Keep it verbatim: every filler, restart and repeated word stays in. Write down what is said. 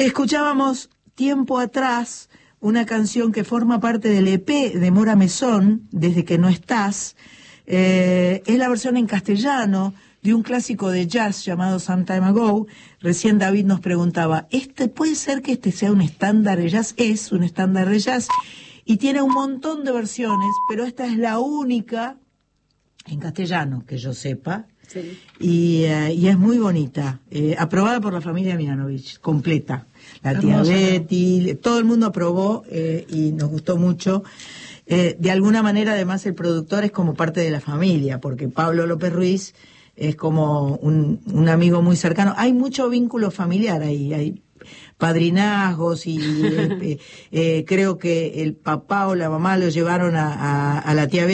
Escuchábamos tiempo atrás una canción que forma parte del E P de Mora Mesón, Desde que no estás. Eh, es la versión en castellano de un clásico de jazz llamado Some Time Ago. Recién David nos preguntaba, ¿este puede ser que este sea un estándar de jazz? Es un estándar de jazz y tiene un montón de versiones, pero esta es la única en castellano que yo sepa. Sí. Y, uh, y es muy bonita, eh, aprobada por la familia Mihanovich, completa. La tía Hermosa, Betty, ¿no? Todo el mundo aprobó eh, y nos gustó mucho. Eh, de alguna manera, además, el productor es como parte de la familia, porque Pablo López Ruiz es como un, un amigo muy cercano. Hay mucho vínculo familiar ahí, hay padrinazgos y eh, eh, creo que el papá o la mamá lo llevaron a, a, a la tía Betty